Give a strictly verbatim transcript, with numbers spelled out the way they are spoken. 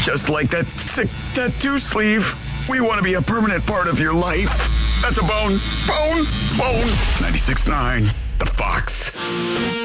Just like that sick tattoo sleeve. We want to be a permanent part of your life. That's a bone. Bone. Bone. ninety-six point nine. The Fox.